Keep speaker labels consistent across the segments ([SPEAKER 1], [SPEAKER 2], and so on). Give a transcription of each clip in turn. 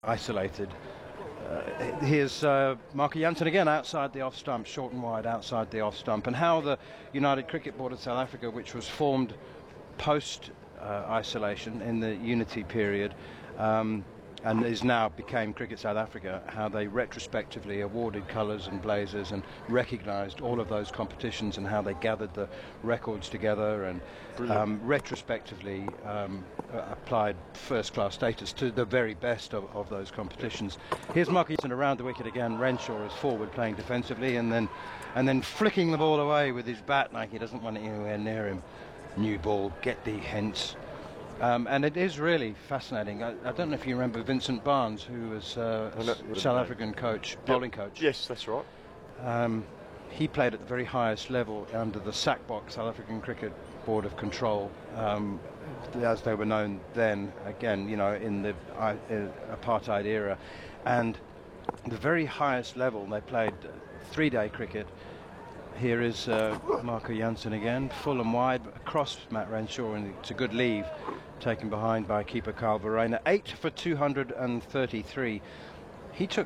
[SPEAKER 1] isolated. Here's Marco Jansen again outside the off stump, short and wide outside the off stump, and how the United Cricket Board of South Africa, which was formed post isolation in the unity period, and is now became Cricket South Africa, how they retrospectively awarded colours and blazers and recognised all of those competitions, and how they gathered the records together and retrospectively applied first-class status to the very best of those competitions. Here's Mark Eaton around the wicket again. Renshaw is forward playing defensively and then flicking the ball away with his bat like he doesn't want it anywhere near him. New ball, get thee hence. And it is really fascinating. I don't know if you remember Vincent Barnes, who was South African coach, bowling coach.
[SPEAKER 2] Yes, that's right.
[SPEAKER 1] He played at the very highest level under the SACBOC, South African Cricket Board of Control, as they were known then, again, you know, in the apartheid era. And the very highest level, they played three-day cricket. Here is Marco Jansen again, full and wide, across Matt Renshaw, and it's a good leave, taken behind by keeper Carl Verreynne. 8 for 233. He took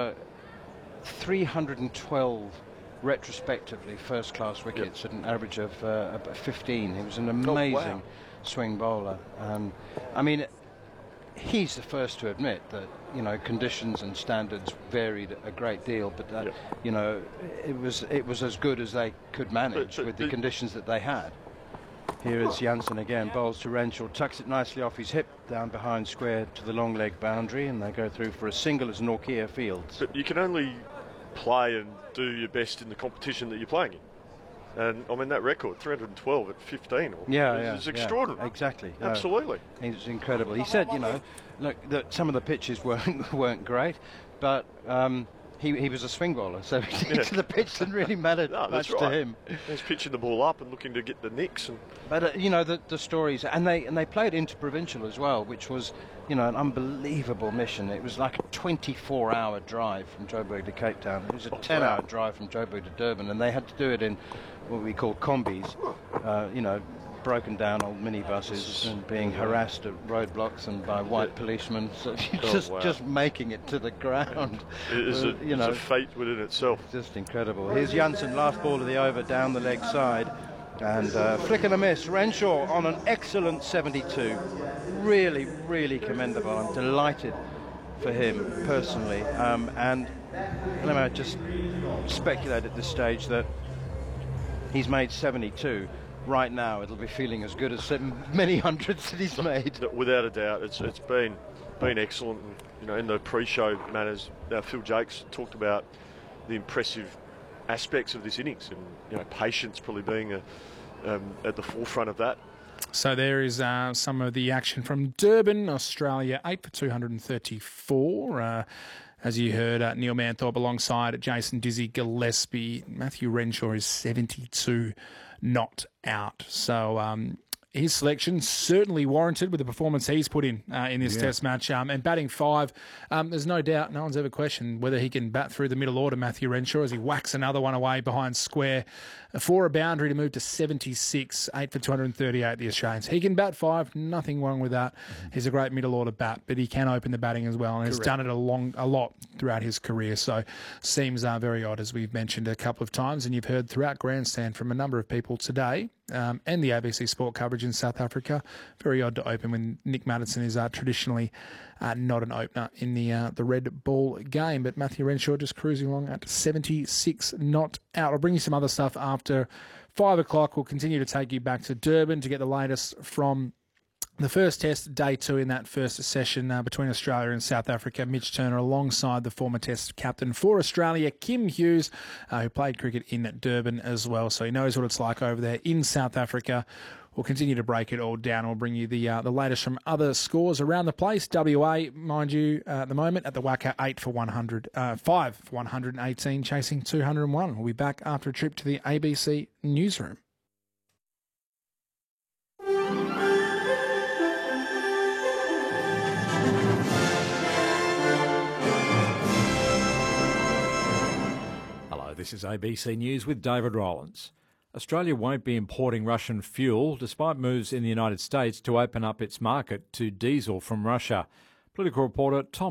[SPEAKER 1] 312 retrospectively first-class wickets at an average of 15. He was an amazing swing bowler. I mean, he's the first to admit that, you know, conditions and standards varied a great deal, but that, you know, it was as good as they could manage with the conditions that they had. Here is Jansen again, bowls to Renshaw, tucks it nicely off his hip, down behind square to the long leg boundary, and they go through for a single as Nortje fields.
[SPEAKER 2] But you can only play and do your best in the competition that you're playing in. And I mean, that record, 312 at 15, is extraordinary.
[SPEAKER 1] Exactly.
[SPEAKER 2] Absolutely.
[SPEAKER 1] It's incredible. He said, you know, look, that some of the pitches weren't great, but he was a swing bowler, so the pitch didn't really matter much to him.
[SPEAKER 2] He's pitching the ball up and looking to get the nicks.
[SPEAKER 1] But you know, the stories, and they played interprovincial as well, which was, you know, an unbelievable mission. It was like a 24-hour drive from Joburg to Cape Town. It was a 10-hour drive from Joburg to Durban, and they had to do it in what we call combis, you know, broken down old minibuses, and being harassed at roadblocks and by white policemen, so just making it to the ground.
[SPEAKER 2] It's a fate within itself.
[SPEAKER 1] Just incredible. Here's Jansen, last ball of the over, down the leg side, and flick and a miss. Renshaw on an excellent 72. Really, really commendable. I'm delighted for him personally, and I might just speculate at this stage that he's made 72. Right now, it'll be feeling as good as many hundreds that he's made.
[SPEAKER 2] Without a doubt, it's been excellent. And, you know, in the pre-show matters, Phil Jakes talked about the impressive aspects of this innings, and, you know, patience probably being at the forefront of that.
[SPEAKER 3] So there is some of the action from Durban, Australia, 8 for 234. As you heard, Neil Manthorpe alongside Jason Dizzy Gillespie. Matthew Renshaw is 72 not out. So his selection certainly warranted with the performance he's put in this Test match. And batting 5, there's no doubt, no one's ever questioned whether he can bat through the middle order, Matthew Renshaw, as he whacks another one away behind square for a boundary to move to 76, 8 for 238, the Australians. He can bat 5, nothing wrong with that. He's a great middle order bat, but he can open the batting as well, and has done it a lot throughout his career. So seems very odd, as we've mentioned a couple of times, and you've heard throughout Grandstand from a number of people today, and the ABC Sport coverage in South Africa. Very odd to open when Nick Maddinson is traditionally not an opener in the red ball game. But Matthew Renshaw just cruising along at 76 not out. I'll bring you some other stuff after 5 o'clock. We'll continue to take you back to Durban to get the latest from the first test, day 2 in that first session between Australia and South Africa. Mitch Turner alongside the former test captain for Australia, Kim Hughes, who played cricket in Durban as well. So he knows what it's like over there in South Africa. We'll continue to break it all down. We'll bring you the latest from other scores around the place. WA, mind you, at the moment at the WACA, 8 for 100, 5 for 118, chasing 201. We'll be back after a trip to the ABC newsroom.
[SPEAKER 4] This is ABC News with David Rowlands. Australia won't be importing Russian fuel despite moves in the United States to open up its market to diesel from Russia. Political reporter Tom